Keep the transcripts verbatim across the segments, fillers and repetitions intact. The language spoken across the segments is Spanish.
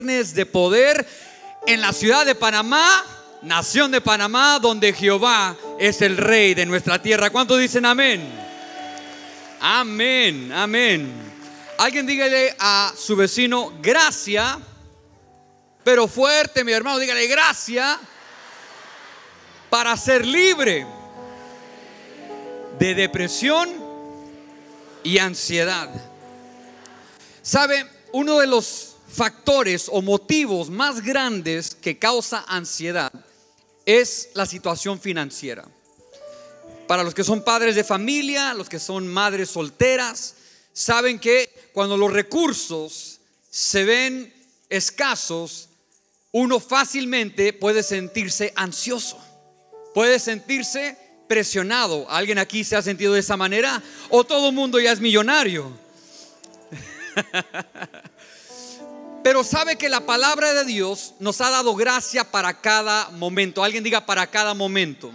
de poder en la ciudad de Panamá, nación de Panamá, donde Jehová es el rey de nuestra tierra. ¿Cuántos dicen amén? Amén, amén. Alguien dígale a su vecino, gracia, pero fuerte, mi hermano, dígale gracia para ser libre de depresión y ansiedad. ¿Sabe? Uno de los factores o motivos más grandes que causa ansiedad es la situación financiera. Para los que son padres de familia, los que son madres solteras, saben que cuando los recursos se ven escasos, uno fácilmente puede sentirse ansioso, puede sentirse presionado. ¿Alguien aquí se ha sentido de esa manera? ¿O todo el mundo ya es millonario? Pero sabe que la palabra de Dios nos ha dado gracia para cada momento. Alguien diga para cada momento.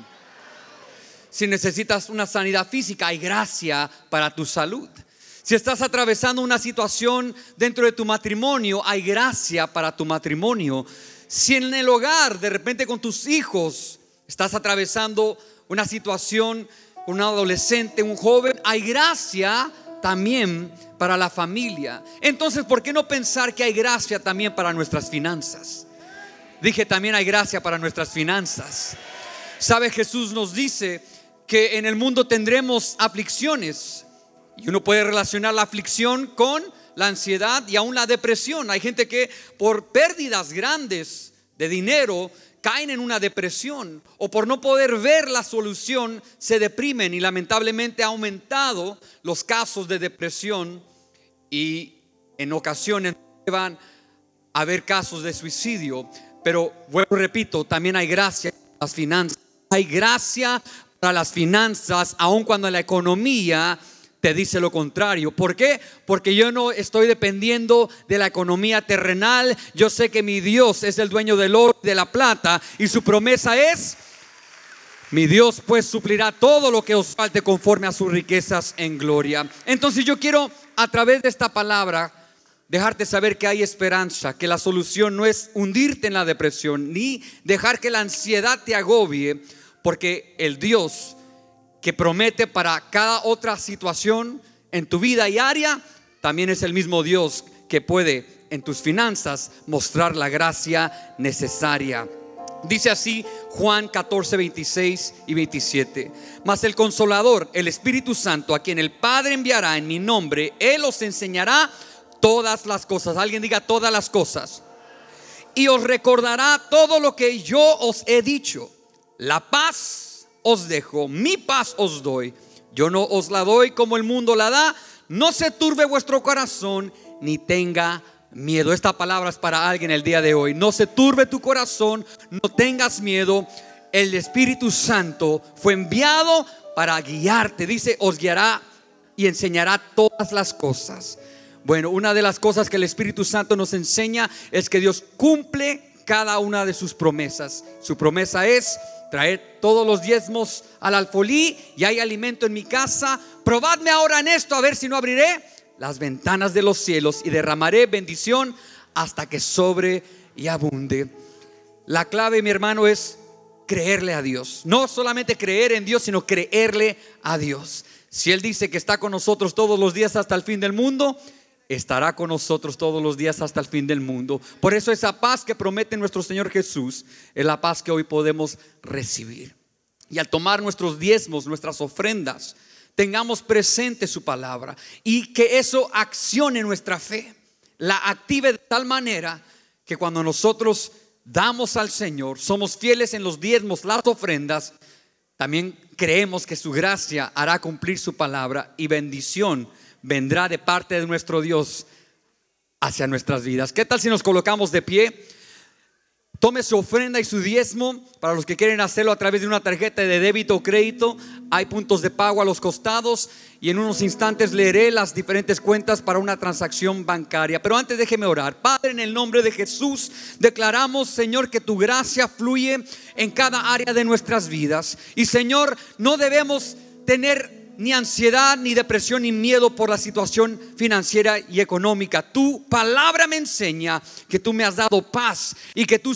Si necesitas una sanidad física, hay gracia para tu salud. Si estás atravesando una situación dentro de tu matrimonio, hay gracia para tu matrimonio. Si en el hogar, de repente con tus hijos, estás atravesando una situación con un adolescente, un joven, hay gracia también para la familia. Entonces, ¿por qué no pensar que hay gracia también para nuestras finanzas? Dije, también hay gracia para nuestras finanzas. ¿Sabe? Jesús nos dice que en el mundo tendremos aflicciones, y uno puede relacionar la aflicción con la ansiedad y aún la depresión. Hay gente que por pérdidas grandes de dinero caen en una depresión, o por no poder ver la solución se deprimen, y lamentablemente ha aumentado los casos de depresión, y en ocasiones van a haber casos de suicidio. Pero vuelvo, repito, también hay gracia para las finanzas. Hay gracia para las finanzas aun cuando la economía te dice lo contrario. ¿Por qué? Porque yo no estoy dependiendo de la economía terrenal. Yo sé que mi Dios es el dueño del oro y de la plata, y su promesa es: mi Dios pues suplirá todo lo que os falte conforme a sus riquezas en gloria. Entonces yo quiero, a través de esta palabra, dejarte saber que hay esperanza, que la solución no es hundirte en la depresión, ni dejar que la ansiedad te agobie, porque el Dios que promete para cada otra situación en tu vida y área, también es el mismo Dios que puede en tus finanzas mostrar la gracia necesaria. Dice así Juan catorce, veintiséis y veintisiete: mas el Consolador, el Espíritu Santo, a quien el Padre enviará en mi nombre, Él os enseñará todas las cosas. Alguien diga todas las cosas. Y os recordará todo lo que yo os he dicho. La paz os dejo, mi paz os doy. Yo no os la doy como el mundo la da. No se turbe vuestro corazón, ni tenga miedo. Esta palabra es para alguien el día de hoy. No se turbe tu corazón, no tengas miedo. El Espíritu Santo fue enviado para guiarte. Dice, os guiará y enseñará todas las cosas. Bueno, una de las cosas que el Espíritu Santo nos enseña es que Dios cumple cada una de sus promesas. Su promesa es traer todos los diezmos al alfolí, y hay alimento en mi casa. Probadme ahora en esto, a ver si no abriré las ventanas de los cielos y derramaré bendición hasta que sobre y abunde. La clave, mi hermano, es creerle a Dios. No solamente creer en Dios, sino creerle a Dios. Si Él dice que está con nosotros todos los días hasta el fin del mundo, estará con nosotros todos los días hasta el fin del mundo. Por eso esa paz que promete nuestro Señor Jesús es la paz que hoy podemos recibir. Y al tomar nuestros diezmos, nuestras ofrendas, tengamos presente su palabra, y que eso accione nuestra fe, la active de tal manera que cuando nosotros damos al Señor, somos fieles en los diezmos, las ofrendas, también creemos que su gracia hará cumplir su palabra, y bendición vendrá de parte de nuestro Dios hacia nuestras vidas. ¿Qué tal si nos colocamos de pie? Tome su ofrenda y su diezmo. Para los que quieren hacerlo a través de una tarjeta de débito o crédito, hay puntos de pago a los costados, y en unos instantes leeré las diferentes cuentas para una transacción bancaria. Pero antes déjeme orar. Padre, en el nombre de Jesús declaramos, Señor, que tu gracia fluye en cada área de nuestras vidas. Y Señor, no debemos tener ni ansiedad, ni depresión, ni miedo por la situación financiera y económica. Tu palabra me enseña que tú me has dado paz y que tú